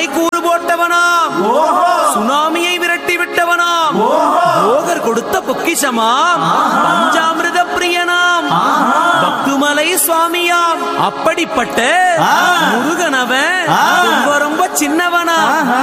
மலை கூறு போட்டவனாம், சுனாமியை விரட்டி விட்டவனாம், போகர் கொடுத்த பொக்கிஷமாம், பஞ்சாமிர்த பிரியனாம், பக்துமலை சுவாமியாம். அப்படிப்பட்ட முருகனவன் ரொம்ப ரொம்ப சின்னவனா.